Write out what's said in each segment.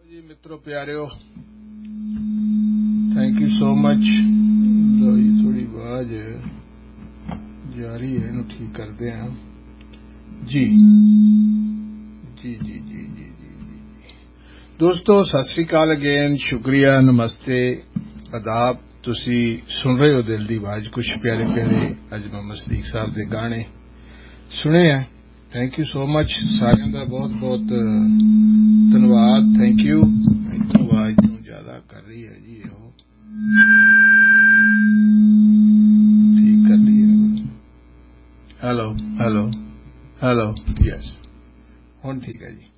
जी मित्रों प्यारियो, thank you so much. थोड़ी आवाज जा रही है, इन्हें ठीक करते हैं जी जी जी जी जी जी जी। दोस्तों सत श्री अकाल अगेन, शुक्रिया, नमस्ते, आदाब। तुसी सुन रहे हो दिल दी आवाज। कुछ प्यारे प्यारे अज मोहम्मद सदीक साहब के गाने सुने हैं। थैंक यू सो मच सारिਆਂ ਦਾ बहुत बहुत धन्यवाद। Thank you. आवाज तो ज्यादा कर रही है जी, वो ठीक कर ली है। हेलो हेलो हेलो, यस हुण ठीक है जी।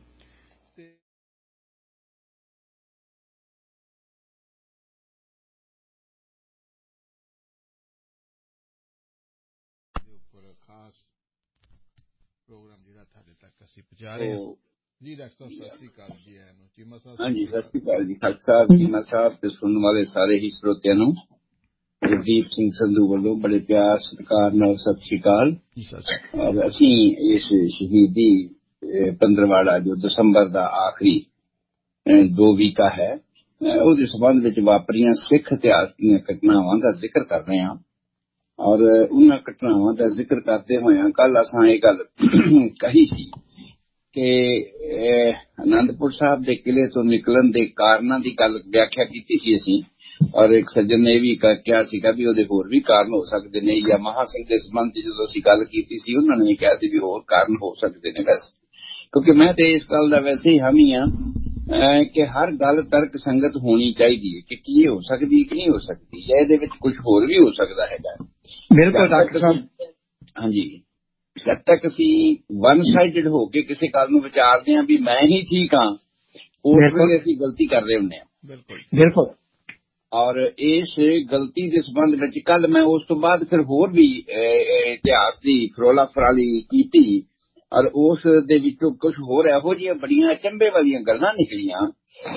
खास प्रोग्राम जिहड़ा तुहाडे तक असीं पहुंचा रहे हैं जी। डॉक्टर साहब सत श्री अकाल जी। चीमा साहब हाँ जी, सत श्री अकाल जी खालसा साहब, चीमा साहब ते सुनने वाले सारे ही श्रोतिਆਂ ਨੂੰ गुरदीप सिंह संधू ਵੱਲੋਂ बड़े प्यार सत्कार नाल सत श्री अकाल। और ਅਸੀਂ इस शहीदी पंद्रवाड़ा जो दसंबर ਦਾ आखिरी 2 ਵੀਕਾ है, ਉਹਦੇ ਸੰਬੰਧ ਵਿੱਚ ਵਾਪਰੀਆਂ ਸਿੱਖ ਇਤਿਹਾਸ ਦੀਆਂ ਘਟਨਾਵਾਂ ਦਾ ਜ਼ਿਕਰ ਕਰ ਰਹੇ ਹਾਂ। और ਉਹਨਾਂ ਘਟਨਾਵਾਂ ਦਾ ਜ਼ਿਕਰ ਕਰਦੇ ਹੋਇਆਂ ਕੱਲ ਅਸਾਂ ਇਹ ਗੱਲ ਕਹੀ ਸੀ ਕਿ आनंदपुर साहब के किले तो निकलन के कारणों की गल व्याख्या की सी असीं। और एक सज्जन ने भी कहा सीगा भी ओहदे होर भी कारण हो सकते हैं, या महासंघ के संबंध जो असीं गल कीती सी उन्होंने भी कहा सी भी होर कारण हो सकते हैं। वैसे क्योंकि मैं तो इस गल का वैसे ही हामी हाँ कि हर गल तर्क संगत होनी चाहिए कि की हो सकती कि नहीं हो सकती, या इहदे विच कुछ होर भी हो सकता है। बिल्कुल डॉक्टर साहब। हाँ जी, जब तक असी वन साइडेड हो के किसी गल नूं विचारदे हां भी मैं ही ठीक हाँ, उस वेले असी गलती कर रहे हुंदे हां। बिल्कुल बिल्कुल। और इस गलती के संबंध में कल मैं उस तो बाद फिर होर भी इतिहास की फरोला फराली की, और उस दे विचों कुछ होर इहो जिहियां बड़ियां अचंभे वालियां गल्लां निकलियां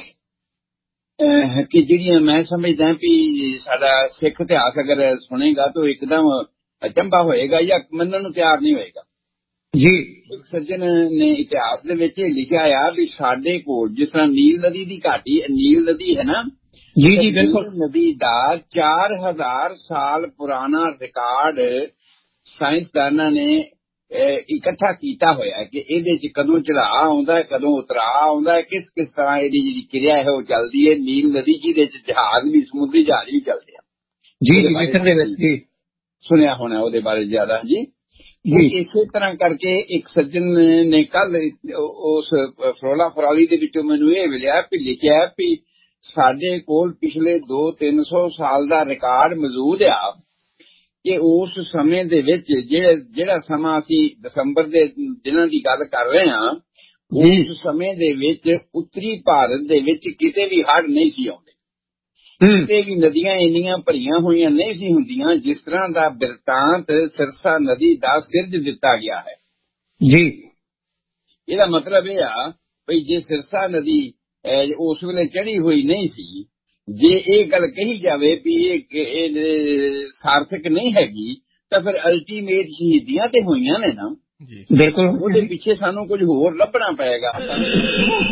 कि जिहड़ियां मैं समझदा भी साडा सिख इतिहास अगर सुनेगा तो एकदम अचंभा होएगा या मनण नूं तैयार नहीं होएगा जी। एक सज्जन ने इतिहास दे विच लिखिया आ भी साडे कोल जिस तरह नील नदी की घाटी, नील नदी है ना जी जी बिल्कुल, नदी का 4000 साल पुराना रिकॉर्ड साइंसदाना ने इकट्ठा किया होया कि इहदे च कदों चढ़ा आउंदा है, कदों उतरा आउंदा है, किस किस तरह इहदी जिहड़ी क्रिया है वो चलदी है। नील नदी जिहदे च जहाज भी, समुद्री जहाज भी चलदे हैं जी जी, मिस्र दे विच जी सुनिया होना ਉਹਦੇ बारे ज्यादा जी। इसे तरह करके एक सज्जन ने कल उस फरोला फराली दे विचों मैनूं इह मिलिया भी लिखिया भी साडे कोल पिछले 200-300 साल दा रिकॉर्ड मौजूद आ कि उस समय दे विच जिहड़ा समा असीं दसंबर दे दिनां दी गल कर रहे हां, उस समय दे विच उत्तरी भारत दे विच किते भी हड़ नहीं सी आउंदे, किते भी नदियां इन्नियां भरियां होईयां नहीं सी हुंदियां जिस तरह दा बिरतांत सिरसा नदी दा सिरज दिता गया है जी। ਇਹਦਾ मतलब यह आ भई जे सिरसा नदी उस वेले चढ़ी हुई नहीं सी, जे ये गल कही जावे भी ये सार्थक नहीं हैगी तो फिर अल्टीमेट शहीदियां ते होईयां ने ना। बिल्कुल, ਉਹਦੇ ਪਿੱਛੇ ਸਾਨੂੰ कुछ होर ਲੱਭਣਾ पएगा।